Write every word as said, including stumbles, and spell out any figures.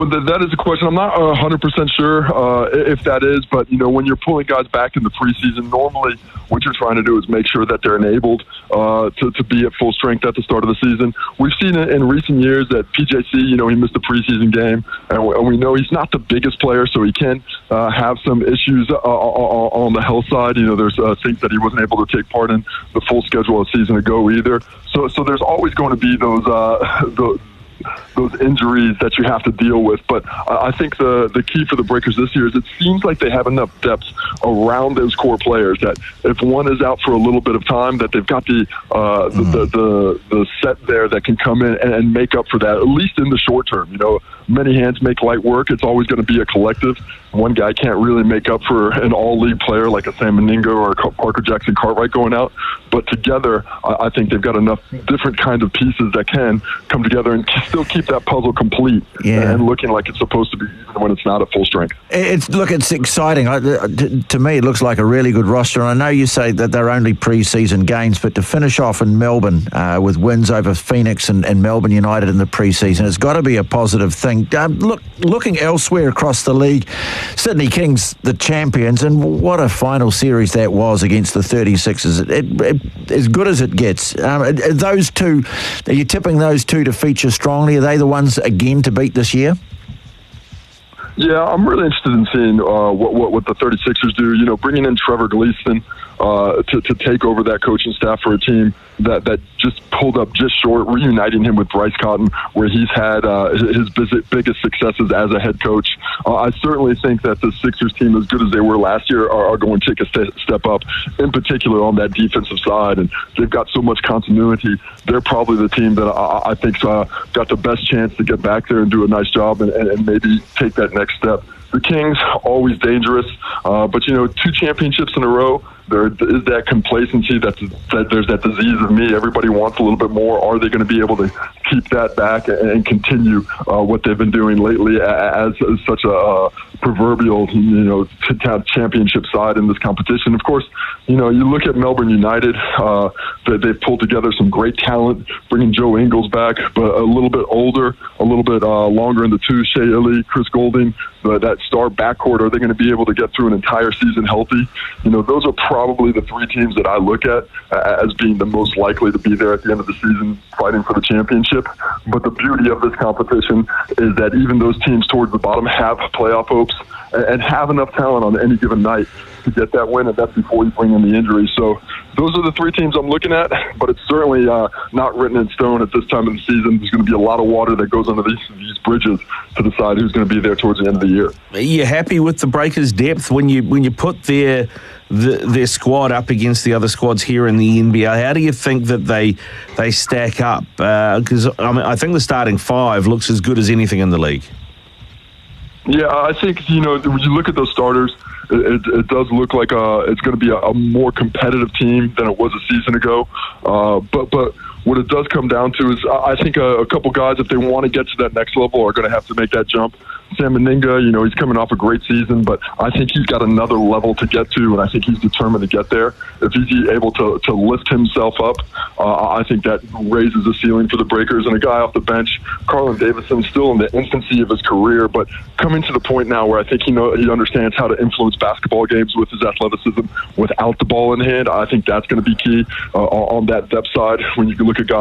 Well, that is a question. I'm not one hundred percent sure uh, if that is, but, you know, when you're pulling guys back in the preseason, normally what you're trying to do is make sure that they're enabled uh, to, to be at full strength at the start of the season. We've seen it in recent years that P J C, you know, he missed the preseason game, and we, and we know he's not the biggest player, so he can uh, have some issues uh, on the health side. You know, there's uh, things that he wasn't able to take part in the full schedule a season ago either. So, so there's always going to be those uh, those. those injuries that you have to deal with. But I think the the key for the Breakers this year is it seems like they have enough depth around those core players that if one is out for a little bit of time, that they've got the uh, the, mm. the, the the set there that can come in and, and make up for that, at least in the short term. You know, many hands make light work. It's always going to be a collective. One guy can't really make up for an all-league player like a Sam Meninga or a Parker Jackson Cartwright going out. But together, I, I think they've got enough different kind of pieces that can come together and still keep that puzzle complete yeah. and looking like it's supposed to be, even when it's not at full strength. It's look, it's exciting. I, to, to me, it looks like a really good roster. And I know you say that they're only pre-season games, but to finish off in Melbourne uh, with wins over Phoenix and, and Melbourne United in the pre-season, it's got to be a positive thing. Um, look, looking elsewhere across the league, Sydney Kings, the champions, and what a final series that was against the thirty-sixers. It, it, it, as good as it gets. Um, are those two, are you tipping those two to feature strongly? Are they the ones again to beat this year? Yeah, I'm really interested in seeing uh, what, what what the thirty-sixers do. You know, bringing in Trevor Gleeson uh, to to take over that coaching staff for a team that that just pulled up just short, reuniting him with Bryce Cotton, where he's had uh, his biggest successes as a head coach. Uh, I certainly think that the Sixers team, as good as they were last year, are, are going to take a st- step up, in particular on that defensive side. And they've got so much continuity. They're probably the team that I, I think's uh, got the best chance to get back there and do a nice job and, and, and maybe take that next step. The Kings, always dangerous, uh, but, you know, two championships in a row, there is that complacency, that, that there's that disease of me. Everybody wants a little bit more. Are they going to be able to keep that back and, and continue uh, what they've been doing lately as, as such a uh, proverbial, you know, championship side in this competition? Of course, you know, you look at Melbourne United, uh, they, they've pulled together some great talent, bringing Joe Ingles back, but a little bit older, a little bit uh, longer in the tooth. Shea Ili, Chris Golding, uh, that star backcourt, are they going to be able to get through an entire season healthy? You know, those are probably the three teams that I look at uh, as being the most likely to be there at the end of the season fighting for the championship. But the beauty of this competition is that even those teams towards the bottom have playoff hopes and, and have enough talent on any given night to get that win, and that's before you bring in the injuries. So those are the three teams I'm looking at, but it's certainly uh, not written in stone at this time of the season. There's going to be a lot of water that goes under these, these bridges to decide who's going to be there towards the end of the year. Are you happy with the Breakers' depth when you when you put their the, their squad up against the other squads here in the N B A? How do you think that they they stack up? Because uh, I mean, I think the starting five looks as good as anything in the league. Yeah, I think, you know, when you look at those starters, It, it does look like uh, it's going to be a, a more competitive team than it was a season ago. Uh, but but what it does come down to is I think a, a couple guys, if they want to get to that next level, are going to have to make that jump. Sam Meninga, you know, he's coming off a great season, but I think he's got another level to get to, and I think he's determined to get there. If he's able to, to lift himself up, uh, I think that raises the ceiling for the Breakers. And a guy off the bench, Carlin Davidson, still in the infancy of his career, but coming to the point now where I think he know he understands how to influence basketball games with his athleticism without the ball in hand. I think that's going to be key uh, on that depth side when you can look at guys